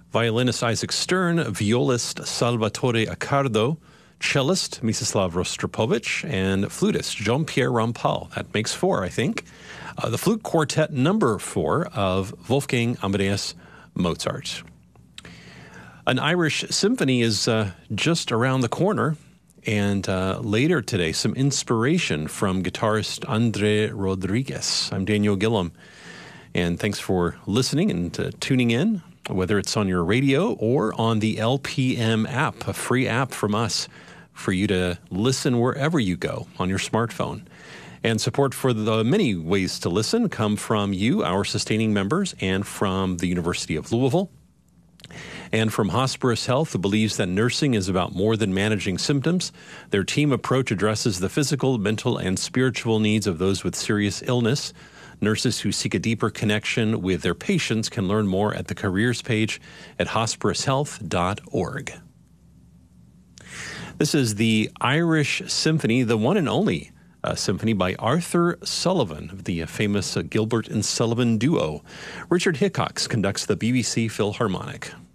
violinist Isaac Stern, violist Salvatore Accardo, cellist Mstislav Rostropovich, and flutist Jean-Pierre Rampal. That makes four, I think. The flute quartet number 4 of Wolfgang Amadeus Mozart. An Irish symphony is just around the corner, and later today, some inspiration from guitarist Andre Rodriguez. I'm Daniel Gillum, and thanks for listening and tuning in, whether it's on your radio or on the LPM app, a free app from us for you to listen wherever you go on your smartphone. And support for the many ways to listen come from you, our sustaining members, and from the University of Louisville, and from Hospice Health, who believes that nursing is about more than managing symptoms. Their team approach addresses the physical, mental, and spiritual needs of those with serious illness. Nurses who seek a deeper connection with their patients can learn more at the careers page at hospicehealth.org. This is the Irish Symphony, the one and only symphony by Arthur Sullivan of the famous Gilbert and Sullivan duo. Richard Hickox conducts the BBC Philharmonic.